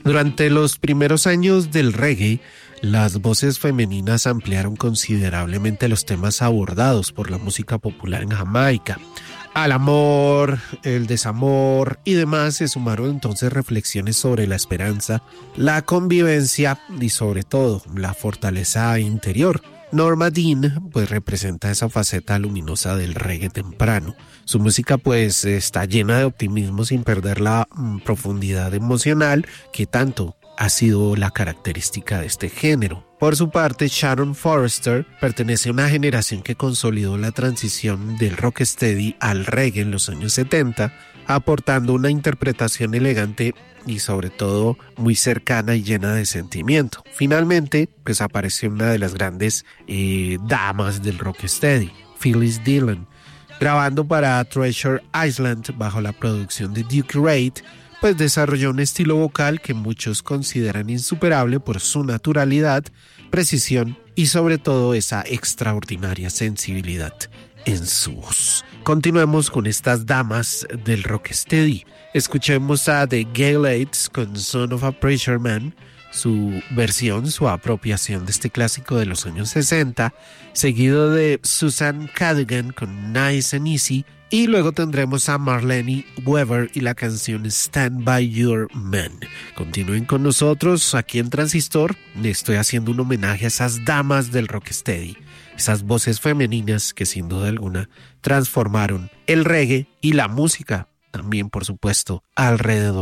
Durante los primeros años del reggae, las voces femeninas ampliaron considerablemente los temas abordados por la música popular en Jamaica. Al amor, el desamor y demás se sumaron entonces reflexiones sobre la esperanza, la convivencia y sobre todo la fortaleza interior. Norma Dean pues representa esa faceta luminosa del reggae temprano. Su música pues está llena de optimismo sin perder la profundidad emocional que tanto ha sido la característica de este género. Por su parte, Sharon Forrester pertenece a una generación que consolidó la transición del rocksteady al reggae en los años 70, aportando una interpretación elegante y sobre todo muy cercana y llena de sentimiento. Finalmente, pues apareció una de las grandes damas del rocksteady, Phyllis Dillon, grabando para Treasure Island bajo la producción de Duke Reid, pues desarrolló un estilo vocal que muchos consideran insuperable por su naturalidad, precisión y sobre todo esa extraordinaria sensibilidad en su voz. Continuemos con estas damas del rocksteady. Escuchemos a The Gaylates con Son of a Preacher Man, su versión, su apropiación de este clásico de los años 60, seguido de Susan Cadogan con Nice and Easy, y luego tendremos a Marlene Weber y la canción Stand By Your Man. Continúen con nosotros aquí en Transistor. Le estoy haciendo un homenaje a esas damas del rocksteady, esas voces femeninas que sin duda alguna transformaron el reggae y la música también, por supuesto, alrededor